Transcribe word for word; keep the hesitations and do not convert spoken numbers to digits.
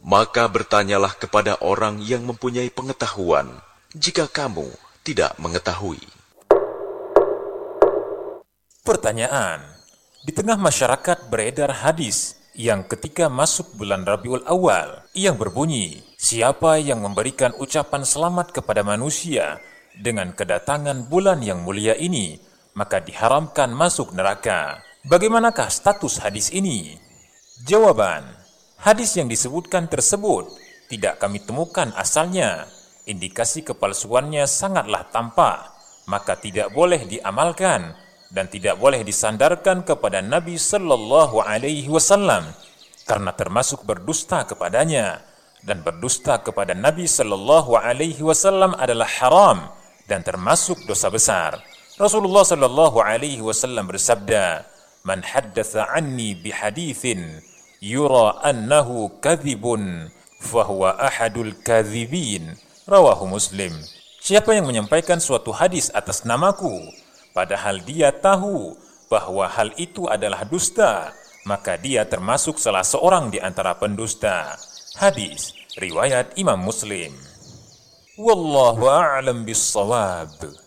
Maka bertanyalah kepada orang yang mempunyai pengetahuan, jika kamu tidak mengetahui. Pertanyaan: di tengah masyarakat beredar hadis yang ketika masuk bulan Rabiul Awal yang berbunyi, siapa yang memberikan ucapan selamat kepada manusia dengan kedatangan bulan yang mulia ini, maka diharamkan masuk neraka. Bagaimanakah status hadis ini? Jawaban: hadis yang disebutkan tersebut tidak kami temukan asalnya. Indikasi kepalsuannya sangatlah tampak, maka tidak boleh diamalkan dan tidak boleh disandarkan kepada Nabi Sallallahu Alaihi Wasallam karena termasuk berdusta kepadanya, dan berdusta kepada Nabi Sallallahu Alaihi Wasallam adalah haram dan termasuk dosa besar. Rasulullah Sallallahu Alaihi Wasallam bersabda, "Man haddatha anni bihadithin yura annahu kadhibun fahuwa ahadul kadhibin." Rawahu Muslim. Siapa yang menyampaikan suatu hadis atas namaku, padahal dia tahu bahwa hal itu adalah dusta, maka dia termasuk salah seorang di antara pendusta. Hadis riwayat Imam Muslim. Wallahu a'lam bis-shawab.